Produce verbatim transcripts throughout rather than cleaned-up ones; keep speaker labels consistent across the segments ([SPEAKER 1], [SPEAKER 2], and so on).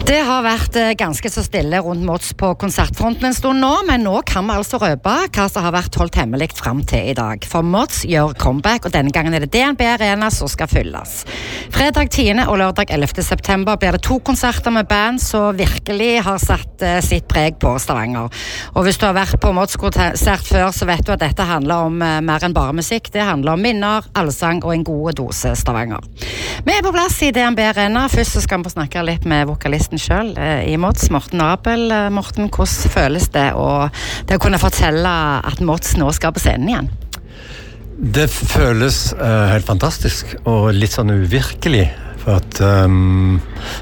[SPEAKER 1] Det har vært ganske så stille rundt Mods på konsertfronten en stund nå, men nå kan vi altså røpe hva som har vært holdt hemmelig frem til i dag. For Mods gjør comeback, og denne gangen er det D N B Arena som skal fylles. Fredag tiende og lørdag ellevte september blir det to konserter med band som virkelig har satt uh, sitt preg på Stavanger. Og hvis du har vært på Mods konsert før, så vet du at dette handler om uh, mer enn bare musikk. Det handler om minner, allsang og en god dose Stavanger. Vi er på plass i D N B Arena. Først så skal vi snakke litt med vokalisten selv i Mods, Morten Abel. Morten, hvordan føles det å, det å kunne fortelle at Mods nå skal på scenen igjen?
[SPEAKER 2] Det føles uh, helt fantastisk og litt sånn uvirkelig, for at um,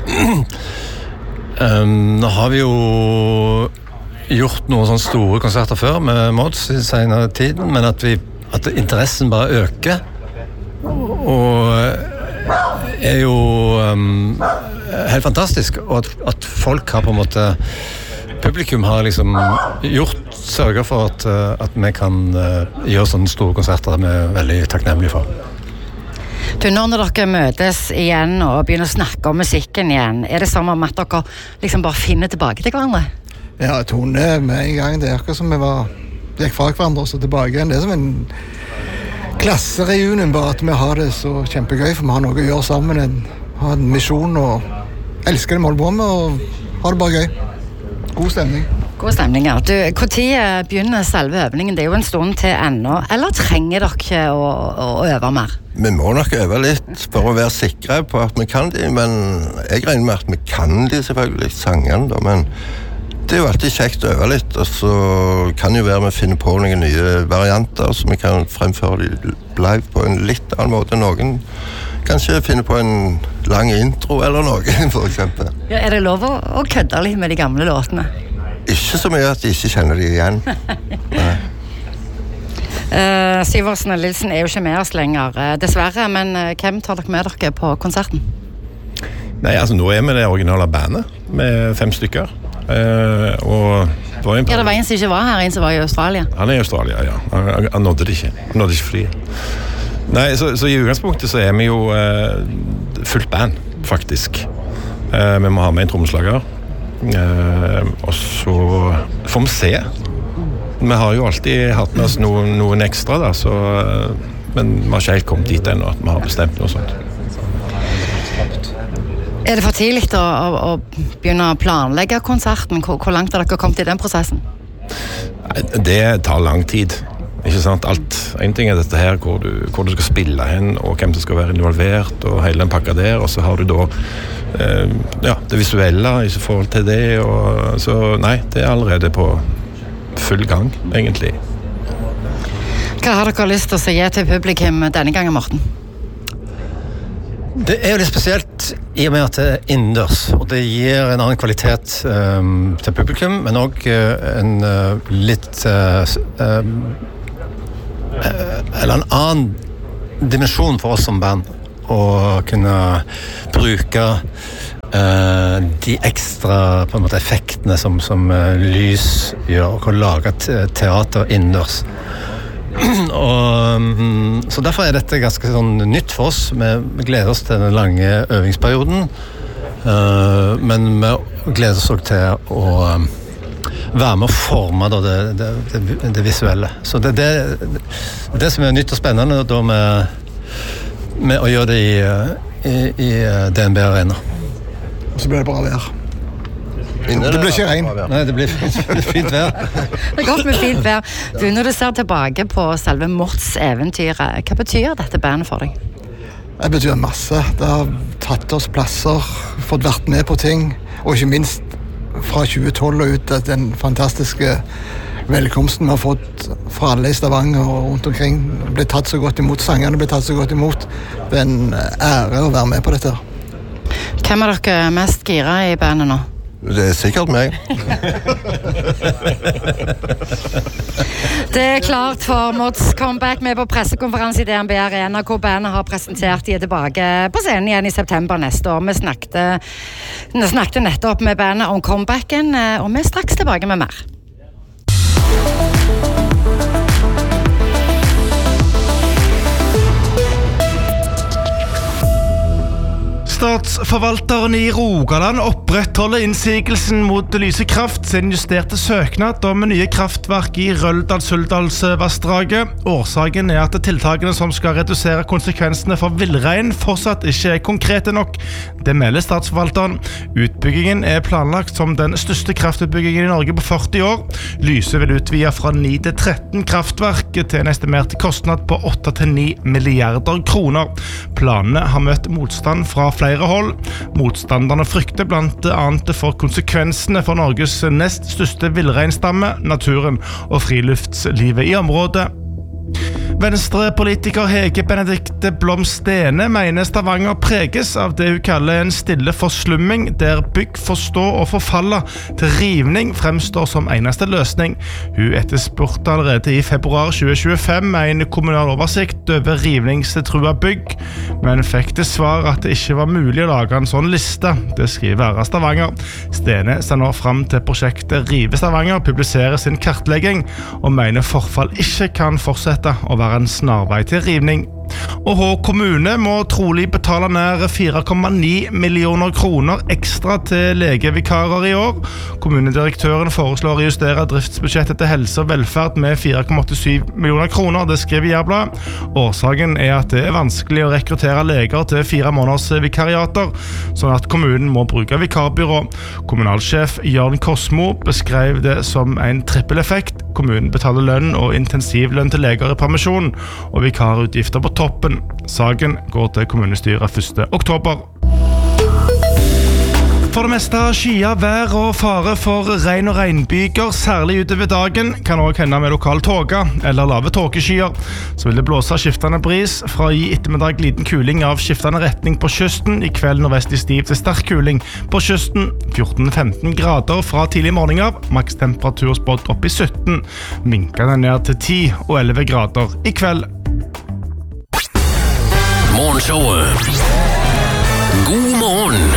[SPEAKER 2] um, nå har vi jo gjort noen sånne store konserter før med Mods i senere tiden, men at, vi, at interessen bare øker og er jo um, helt fantastisk, og at, at folk har på en måte, publikum har liksom gjort, sørget for at, at vi kan uh, gjøre sånne store konserter vi er veldig takknemlige for.
[SPEAKER 1] Du, nå når dere møtes igjen og begynner å snakke om musikken igjen, er det som om at dere liksom bare finner tilbake til hverandre?
[SPEAKER 3] Ja, Tone med en gang, det er akkurat som vi var, gikk fra hverandre og så tilbake igjen. Det er som en klassereunion, bare at vi har det så kjempegøy, for vi har noe å gjøre sammen, en, har en misjon og elsker det vi holder på med, og har det bare gøy. God stemning.
[SPEAKER 1] God stemning, ja. Du, hvor tid begynner selve øvningen? Det er jo en stund til ennå, eller trenger dere å, å øve mer?
[SPEAKER 4] Vi må nok øve litt for å være sikre på at vi kan de, men jeg regner med at vi kan de selvfølgelig, sangene da, men det er jo alltid kjekt å øve litt, og så kan jo være vi finner på noen nye varianter så vi kan fremføre de live på en litt annen måte enn noen. Kanskje finne på en lang intro eller noe, for eksempel.
[SPEAKER 1] Ja, er det lov å, å kødde litt med de gamle låtene?
[SPEAKER 4] Ikke så mye at de ikke kjenner de igjen. Nei.
[SPEAKER 1] Uh, Sivertsen og Lilsen er jo ikke med oss lenger, uh, dessverre, men uh, hvem tar dere med dere på konserten?
[SPEAKER 5] Nei, altså nå er vi det originale bandet, med fem stykker. Uh, og det var en
[SPEAKER 1] ja, det var en som ikke var her, en som var i Australia.
[SPEAKER 5] Han er i Australia, ja. Han, han, han nådde det ikke. Han nådde ikke flyet. Nei, så, så i utgangspunktet så er vi jo uh, fullt band, faktisk. Uh, vi må ha med en trommeslager. Uh, og så får vi se. Vi har jo alltid hatt med oss noen, noen ekstra, da, så, uh, men vi har ikke helt kommet dit ennå at vi har bestemt noe sånt.
[SPEAKER 1] Er det for tidlig å, å, å begynne å planlegge konserten? Hvor, hvor langt har dere kommet i den prosessen?
[SPEAKER 5] Det tar lang tid, ikke sant? Alt, en ting er dette her, hvor du, hvor du skal spille hen, og hvem som skal være involvert, og hele den pakka der, og så har du da eh, ja, det visuelle i forhold til det, og så nei, det er allerede på full gang, egentlig.
[SPEAKER 1] Hva har dere lyst til å gi til publikum denne gangen, Morten?
[SPEAKER 2] Det er jo litt spesielt i og med at det er innendørs, og det gir en annen kvalitet um, til publikum, men også uh, en uh, litt uh, um, uh, eller en annen dimensjon for oss som band å kunne bruke uh, de ekstra på en måte, effektene som, som uh, lys gjør, og kan lage te- teater innendørs. Og, så derfor er dette ganske sånn nytt for oss. Vi gleder oss til den lange øvingsperioden, uh, men vi gleder oss også til å um, være med å forme da, det, det, det, det visuelle. Så det er det, det som er nytt og spennende da med, med å gjøre det i, i, i D N B Arena.
[SPEAKER 3] Og så blir det bra vær. Det blir ikke regn.
[SPEAKER 2] Nei, det blir fint vær.
[SPEAKER 1] Det er godt med fint vær. Du, når du ser tilbake på selve Mods eventyret, hva betyr dette bandet for deg?
[SPEAKER 3] Det betyr masse. Det har tatt oss plasser, fått vært med på ting, og ikke minst fra tjue tolv og ut den fantastiske velkomsten vi har fått fra alle i Stavanger og rundt omkring. Ble tatt så godt imot, sangerne ble tatt så godt imot. Det er en ære å være med på dette.
[SPEAKER 1] Hvem er dere mest gira i bandet nå?
[SPEAKER 4] Det er sikkert meg.
[SPEAKER 1] Det er klart for Mods comeback med på pressekonferanse i D N B Arena, hvor bandet har presentert de er tilbake på scenen igjen i september neste år. Vi snakket, vi snakket nettopp med bandet om comebacken, og vi er straks tilbake med mer.
[SPEAKER 6] Statsforvalteren i Rogaland opprettholder innsigelsen mot Lysekraft sin justerte søknad om nye kraftverk i Røldal-Suldalsvassdraget. Årsaken er at tiltakene som skal redusere konsekvensene for villrein fortsatt ikke er konkrete nok. Det melder statsforvalteren. Utbyggingen er planlagt som den største kraftutbyggingen i Norge på førti år. Lyse vil utvide fra ni til tretten kraftverk til en estimert kostnad på åtte til ni milliarder kroner. Planene har møtt motstand fra flere hold. Motstanderne frykter blant annet for konsekvensene for Norges nest største villreinstamme, naturen og friluftslivet i området. Venstre-politiker Hege Benedikte Blom Stene mener Stavanger preges av det hun kaller en stille forslumming, der bygg får stå og forfalle til rivning fremstår som eneste løsning. Hun etterspurte allerede i februar tjue tjuefem en kommunal oversikt over rivningstrua bygg, men fikk til svar at det ikke var mulig å lage en sånn liste. Det skriver Æra Stavanger. Stene ser nå frem til prosjektet Rive Stavanger publiserer sin kartlegging og mener forfall ikke kan fortsette å være en snarvei til rivning. Og Hå kommune må trolig betale nær fire komma ni millioner kroner ekstra til legevikarer i år. Kommunedirektøren foreslår å justere driftsbudsjettet til helse og velferd med fire komma åttisyv millioner kroner, det skriver Jærbladet. Årsaken er at det er vanskelig å rekruttere leger til fire måneders vikariater, sånn at kommunen må bruke vikarbyrå. Kommunalsjef Jørn Kosmo beskrev det som en trippeleffekt. Kommunen betaler lønn og intensivlønn til leger i permisjon, og vikarutgifter på toppen. Saken går til kommunestyret første oktober. For det meste skyer vær og fare for regn og regnbyger, særlig utover dagen. Kan også hende med lokal tåke eller lave tåkeskyer. Så vil det blåse skiftende bris fra i ettermiddag liten kuling av skiftende retning på kysten. I kveld nordvest i stiv til sterk kuling på kysten. fjorten til femten grader fra tidlig morgen av. Maks temperatur spådd opp i sytten. Minkene ned til ti og elleve grader i kveld.
[SPEAKER 7] Morgenshowet. God morgen.